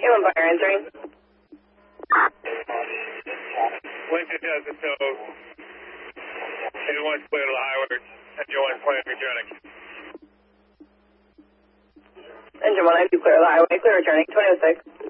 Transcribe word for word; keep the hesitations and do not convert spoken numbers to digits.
one fire entering. Lincoln does it, so everyone's clear to the highway, and you want to clear returning. Engine one, I do clear the highway, clear returning, twenty oh six.